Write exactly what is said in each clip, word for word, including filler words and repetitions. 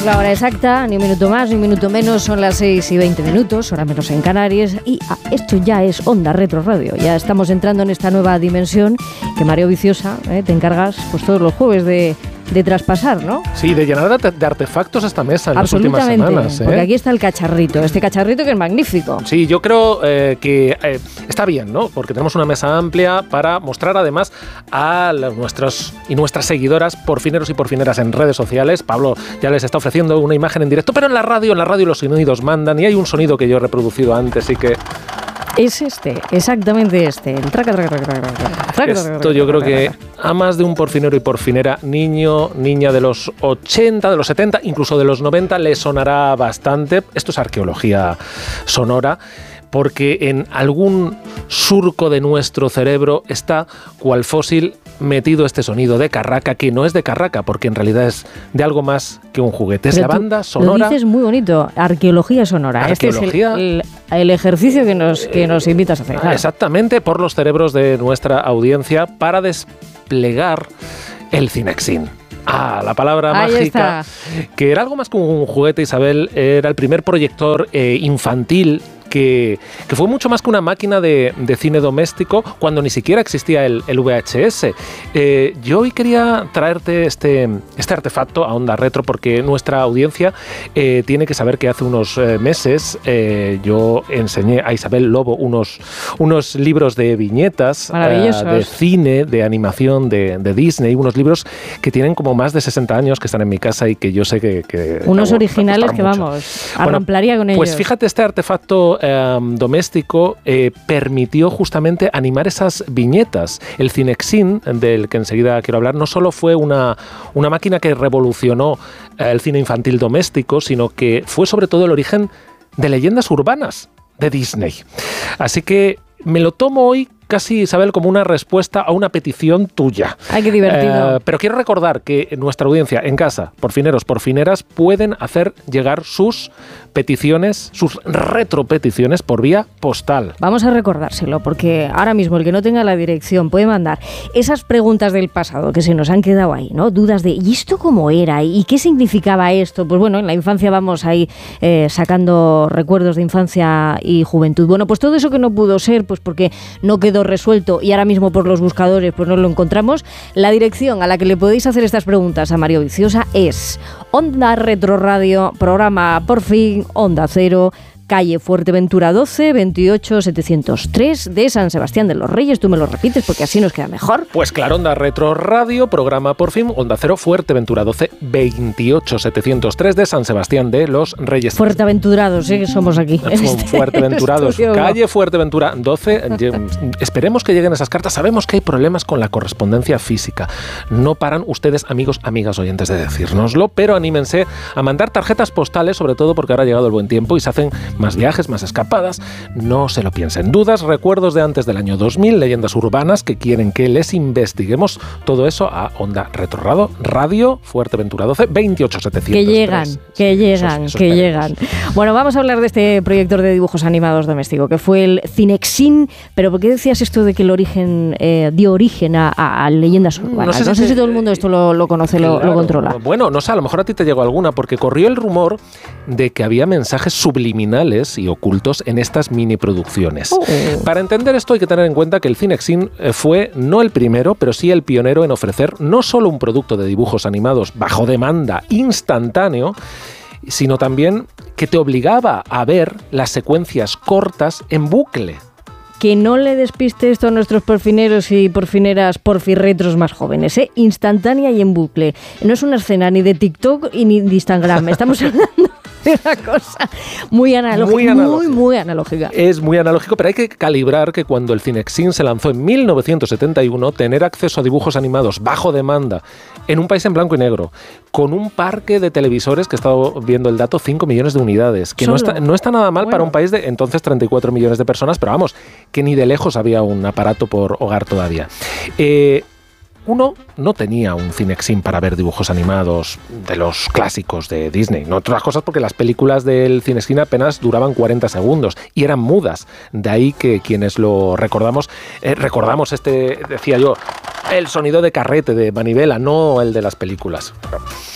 la hora exacta, ni un minuto más, ni un minuto menos, son las seis y veinte minutos, hora menos en Canarias, y ah, esto ya es Onda Retro Radio. Ya estamos entrando en esta nueva dimensión que Mario Viciosa, eh, te encargas pues todos los jueves de, de traspasar, ¿no? Sí, de llenar de, de artefactos esta mesa en las últimas semanas. ¿eh? Porque aquí está el cacharrito, este cacharrito que es magnífico. Sí, yo creo eh, que eh, está bien, ¿no? Porque tenemos una mesa amplia para mostrar además a las, nuestros y nuestras seguidoras, porfineros y porfineras en redes sociales. Pablo ya les está ofreciendo una imagen en directo, pero en la radio, en la radio los sonidos mandan, y hay un sonido que yo he reproducido antes y que... Es este, exactamente este. El traca, traca, traca, traca, traca, Esto yo creo que a más de un porfinero y porfinera, niño, niña de los ochenta, de los setenta, incluso de los noventa, le sonará bastante. Esto es arqueología sonora, porque en algún surco de nuestro cerebro está, cual fósil, metido este sonido de carraca, que no es de carraca, porque en realidad es de algo más que un juguete. Es la banda sonora. Lo dices muy bonito, arqueología sonora. Arqueología, este es el, el, el ejercicio que nos, que nos invitas a hacer. Claro. Exactamente, por los cerebros de nuestra audiencia, para desplegar el Cinexin. Ah, la palabra Ahí mágica, está. Que era algo más que un juguete, Isabel. Era el primer proyector eh, infantil que, que fue mucho más que una máquina de, de cine doméstico, cuando ni siquiera existía el, el V H S. Eh, yo hoy quería traerte este, este artefacto a Onda Retro, porque nuestra audiencia eh, tiene que saber que hace unos eh, meses eh, yo enseñé a Isabel Lobo unos, unos libros de viñetas eh, de cine, de animación de, de Disney, unos libros que tienen como más de sesenta años, que están en mi casa y que yo sé que... que unos me, originales me que mucho. Vamos, arramplaría con ellos. Pues fíjate, este artefacto eh, doméstico eh, permitió justamente animar esas viñetas. El Cinexin, del que enseguida quiero hablar, no solo fue una, una máquina que revolucionó eh, el cine infantil doméstico, sino que fue sobre todo el origen de leyendas urbanas de Disney. Así que me lo tomo hoy casi, Isabel, como una respuesta a una petición tuya. ¡Ay, qué divertido! Eh, pero quiero recordar que nuestra audiencia en casa, porfineros, porfineras, pueden hacer llegar sus peticiones, sus retropeticiones por vía postal. Vamos a recordárselo, porque ahora mismo el que no tenga la dirección puede mandar esas preguntas del pasado que se nos han quedado ahí, ¿no? Dudas de ¿y esto cómo era? ¿Y qué significaba esto? Pues bueno, en la infancia vamos ahí eh, sacando recuerdos de infancia y juventud. Bueno, pues todo eso que no pudo ser, pues porque no quedó resuelto y ahora mismo por los buscadores pues no lo encontramos. La dirección a la que le podéis hacer estas preguntas a Mario Viciosa es Onda Retro Radio, programa Por Fin, Onda Cero, calle Fuerteventura doce, veintiocho setecientos tres de San Sebastián de los Reyes. Tú me lo repites porque así nos queda mejor. Pues claro, Onda Retro Radio, programa Por Fin, Onda Cero, Fuerteventura doce, veintiocho setecientos tres de San Sebastián de los Reyes. Fuerteventurados, ¿eh? Que somos aquí. En este Fuerteventurados, calle Fuerteventura doce. Esperemos que lleguen esas cartas. Sabemos que hay problemas con la correspondencia física. No paran ustedes, amigos, amigas oyentes, de decírnoslo, pero anímense a mandar tarjetas postales, sobre todo porque ahora ha llegado el buen tiempo y se hacen más viajes, más escapadas. No se lo piensen. Dudas, recuerdos de antes del año dos mil, leyendas urbanas que quieren que les investiguemos. Todo eso a Onda Retro Radio, Radio Fuerteventura doce, veintiocho setecientos tres. Que llegan, que llegan, eso, eso que llegan. Bueno, vamos a hablar de este proyector de dibujos animados doméstico, que fue el Cinexin. Pero ¿por qué decías esto de que el origen eh, dio origen a, a, a leyendas urbanas? No sé si, no sé si todo el mundo esto lo, lo conoce, claro, lo, lo controla. Bueno, no sé, a lo mejor a ti te llegó alguna, porque corrió el rumor de que había mensajes subliminales y ocultos en estas mini producciones. Oh. Para entender esto hay que tener en cuenta que el Cinexin fue no el primero, pero sí el pionero en ofrecer no solo un producto de dibujos animados bajo demanda instantáneo, sino también que te obligaba a ver las secuencias cortas en bucle. Que no le despiste esto a nuestros porfineros y porfineras porfirretros más jóvenes, ¿eh? Instantánea y en bucle. No es una escena ni de TikTok y ni de Instagram. Estamos hablando de una cosa muy analógica, muy, analógica. muy, muy analógica. Es muy analógico, pero hay que calibrar que cuando el Cinexin se lanzó en mil novecientos setenta y uno, tener acceso a dibujos animados bajo demanda en un país en blanco y negro, con un parque de televisores, que he estado viendo el dato, cinco millones de unidades, que no está, no está nada mal, bueno, para un país de entonces treinta y cuatro millones de personas, pero vamos, que ni de lejos había un aparato por hogar todavía. Eh, uno no tenía un Cinexin para ver dibujos animados de los clásicos de Disney, no otras cosas porque las películas del Cinexin apenas duraban cuarenta segundos y eran mudas, de ahí que quienes lo recordamos, eh, recordamos este, decía yo, el sonido de carrete, de manivela, no el de las películas.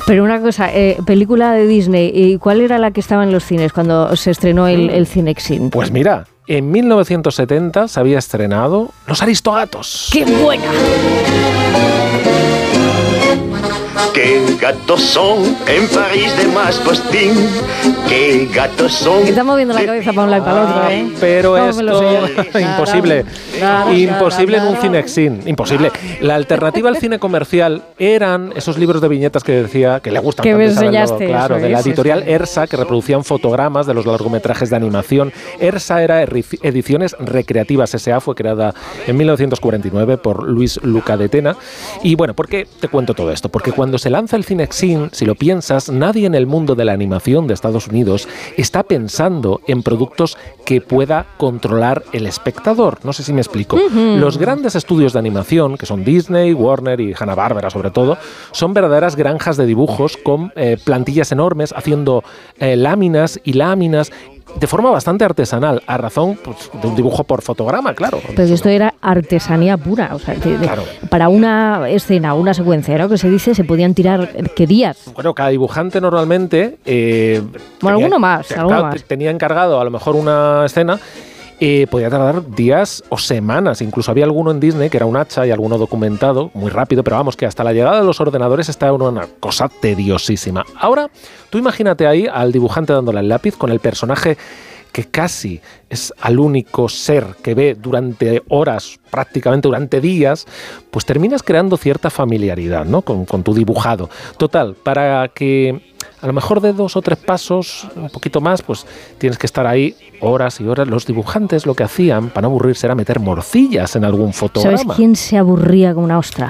Pero una cosa, eh, película de Disney, ¿y cuál era la que estaba en los cines cuando se estrenó el, el Cinexin? Pues mira, en mil novecientos setenta se había estrenado Los Aristogatos. ¡Qué buena! Qué gatos son en París de Maspostín. Qué gatos son. Está moviendo la cabeza para un lado y para el otro, ¿eh? Pero esto, imposible. Imposible en un Cinexin. Imposible. La alternativa al cine comercial eran esos libros de viñetas que decía, que le gustan que tanto me Isabel Lobo, enseñaste, claro, eso, de la eso, editorial eso. ERSA, que reproducían fotogramas de los largometrajes de animación. ERSA era Ediciones Recreativas S A, fue creada en mil novecientos cuarenta y nueve por Luis Luca de Tena. Y bueno, ¿por qué te cuento todo esto? Porque cuando se lanza el Cinexin, si lo piensas, nadie en el mundo de la animación de Estados Unidos está pensando en productos que pueda controlar el espectador. No sé si me explico. Uh-huh. Los grandes estudios de animación, que son Disney, Warner y Hanna-Barbera sobre todo, son verdaderas granjas de dibujos con eh, plantillas enormes, haciendo eh, láminas y láminas de forma bastante artesanal, a razón pues, de un dibujo por fotograma, claro. Pero esto era artesanía pura, o sea, que, claro. Para una escena, una secuencia, ¿no? Que se dice, se podían tirar, ¿qué días? Bueno, cada dibujante normalmente... Eh, bueno, tenía, alguno más, tenía, alguno más. Tenía encargado a lo mejor una escena... Eh, podía tardar días o semanas. Incluso había alguno en Disney que era un hacha y alguno documentado, muy rápido, pero vamos, que hasta la llegada de los ordenadores estaba una cosa tediosísima. Ahora, tú imagínate ahí al dibujante dándole el lápiz con el personaje que casi es al único ser que ve durante horas, prácticamente durante días, pues terminas creando cierta familiaridad, ¿no? con, con tu dibujado. Total, para que... a lo mejor de dos o tres pasos, un poquito más, pues tienes que estar ahí horas y horas. Los dibujantes lo que hacían, para no aburrirse, era meter morcillas en algún fotograma. ¿Sabes quién se aburría con una ostra?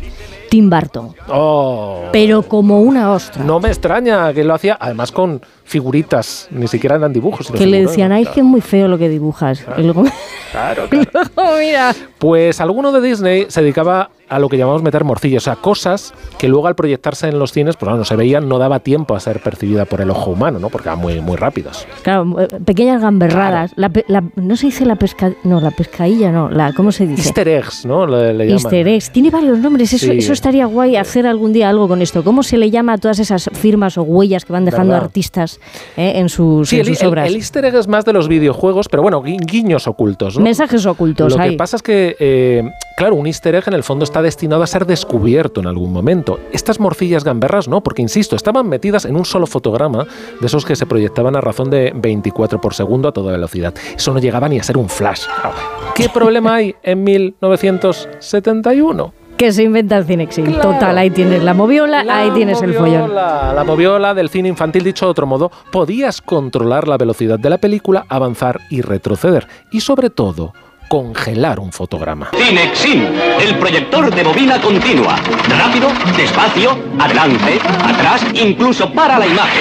Tim Burton. Oh. Pero como una ostra. No me extraña que lo hacía, además con figuritas, ni siquiera eran dibujos. Que le decían, ay, claro, que es muy feo lo que dibujas. Claro, y luego... claro, claro. luego, mira. Pues alguno de Disney se dedicaba a lo que llamamos meter morcillas, o sea, cosas que luego al proyectarse en los cines, pues no se veían, no daba tiempo a ser percibida por el ojo humano, ¿no? Porque eran muy, muy rápidas. Claro, pequeñas gamberradas. Claro. La, la, no se dice la pesca... No, la pescadilla no. La, ¿Cómo se dice? Easter eggs, ¿no? Le, le Easter llaman. eggs. Tiene varios nombres. Eso, Sí. eso estaría guay hacer algún día algo con esto. ¿Cómo se le llama a todas esas firmas o huellas que van dejando ¿verdad? artistas eh, en sus, Sí, en el, sus obras? el, el easter egg es más de los videojuegos, pero bueno, gui- guiños ocultos, ¿no? Mensajes ocultos. Lo ahí. que pasa es que, eh, claro, un easter egg en el fondo está destinado a ser descubierto en algún momento. Estas morcillas gamberras no, porque, insisto, estaban metidas en un solo fotograma, de esos que se proyectaban a razón de veinticuatro por segundo a toda velocidad. Eso no llegaba ni a ser un flash. ¿Qué problema hay en mil novecientos setenta y uno? Que se inventa el Cinexin. Claro. Total, ahí tienes la moviola, La ahí tienes el moviola, follón. La moviola del cine infantil, dicho de otro modo, podías controlar la velocidad de la película, avanzar y retroceder. Y sobre todo, congelar un fotograma. Cinexin, el proyector de bobina continua. Rápido, despacio, adelante, atrás, incluso para la imagen.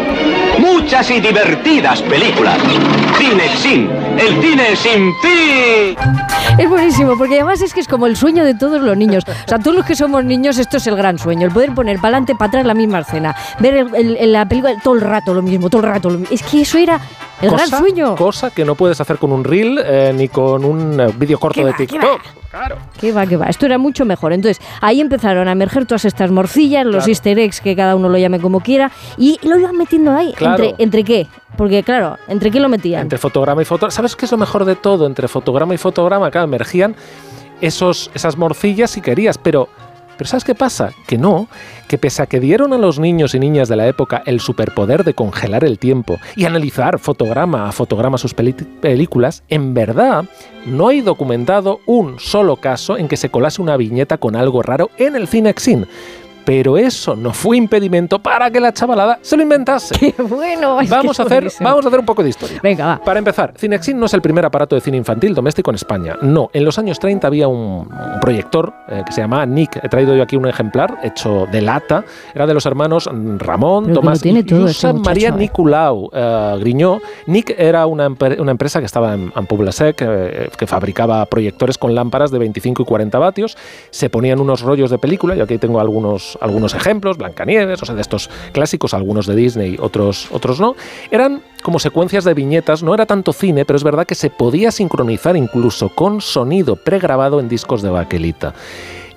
Muchas y divertidas películas. Cinexin, el cine sin fin. Es buenísimo, porque además es que es como el sueño de todos los niños. O sea, todos los que somos niños, esto es el gran sueño. El poder poner para adelante, para atrás la misma escena. Ver el, el, el, la película todo el rato lo mismo, todo el rato lo mismo. Es que eso era el cosa, gran sueño. Cosa que no puedes hacer con un reel eh, ni con un eh, vídeo corto ¿Qué de va, qué TikTok. va? Claro. ¿Qué va, qué va? Esto era mucho mejor. Entonces, ahí empezaron a emerger todas estas morcillas, los Claro. easter eggs, que cada uno lo llame como quiera, y lo iban metiendo ahí. Claro. ¿Entre, ¿Entre qué? Porque, claro, ¿entre qué lo metían? Entre fotograma y fotograma. ¿Sabes qué es lo mejor de todo? Entre fotograma y fotograma, claro, emergían esos, esas morcillas si querías, pero... Pero ¿sabes qué pasa? Que no, que pese a que dieron a los niños y niñas de la época el superpoder de congelar el tiempo y analizar fotograma a fotograma sus peli- películas, en verdad no hay documentado un solo caso en que se colase una viñeta con algo raro en el Cinexin. Pero eso no fue impedimento para que la chavalada se lo inventase. ¡Qué bueno! Es Vamos que a, es hacer, buenísimo. vamos a hacer un poco de historia. Venga, va. Para empezar, Cinexin no es el primer aparato de cine infantil doméstico en España. No, en los años treinta había un, un proyector eh, que se llamaba Nick. He traído yo aquí un ejemplar hecho de lata. Era de los hermanos Ramón, Pero que Tomás lo tiene y todo ese Josep muchacho, María eh. Nicolau eh, Griñó. Nick era una, empre- una empresa que estaba en, en Pobla-sec, eh, que fabricaba proyectores con lámparas de veinticinco y cuarenta vatios. Se ponían unos rollos de película, y aquí tengo algunos, algunos ejemplos, Blancanieves, o sea, de estos clásicos, algunos de Disney, otros, otros no. Eran como secuencias de viñetas, no era tanto cine, pero es verdad que se podía sincronizar incluso con sonido pregrabado en discos de baquelita.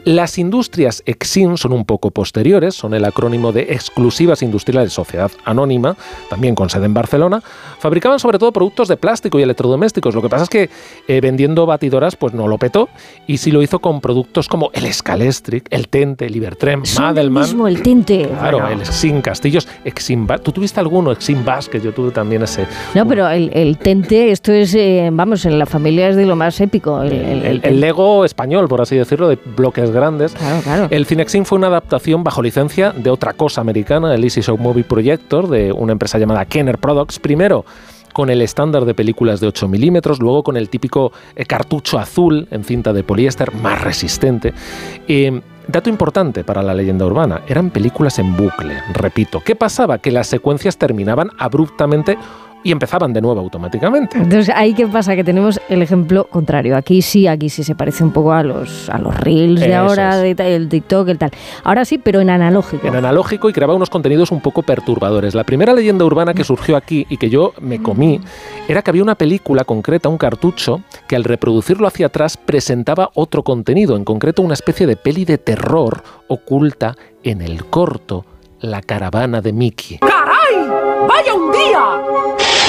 Las industrias Exim son un poco posteriores, son el acrónimo de Exclusivas Industriales Sociedad Anónima, también con sede en Barcelona. Fabricaban sobre todo productos de plástico y electrodomésticos. Lo que pasa es que eh, vendiendo batidoras pues no lo petó, y sí lo hizo con productos como el Scalestric, el Tente, el Ibertrem, Madelman. Mismo el Tente. Claro, Bueno. el Exim Castillos, Exim Bas. ¿Tú tuviste alguno? Exim Bas, que yo tuve también ese. No, pero el, el Tente, esto es, eh, vamos, en la familia es de lo más épico. El, el, El, el Lego español, por así decirlo, de bloques grandes. Claro, claro. El Cinexin fue una adaptación bajo licencia de otra cosa americana, el Easy Show Movie Projector, de una empresa llamada Kenner Products. Primero con el estándar de películas de ocho milímetros, luego con el típico eh, cartucho azul en cinta de poliéster, más resistente. Eh, dato importante para la leyenda urbana, eran películas en bucle, repito. ¿Qué pasaba? Que las secuencias terminaban abruptamente y empezaban de nuevo automáticamente. Entonces, ¿ahí qué pasa? Que tenemos el ejemplo contrario. Aquí sí, aquí sí se parece un poco a los, a los reels de Eso ahora, es. de, el TikTok, el tal. Ahora sí, pero en analógico. En analógico, y creaba unos contenidos un poco perturbadores. La primera leyenda urbana que surgió aquí y que yo me comí era que había una película concreta, un cartucho, que al reproducirlo hacia atrás presentaba otro contenido, en concreto una especie de peli de terror oculta en el corto La caravana de Mickey. ¡Caray! ¡Vaya un día!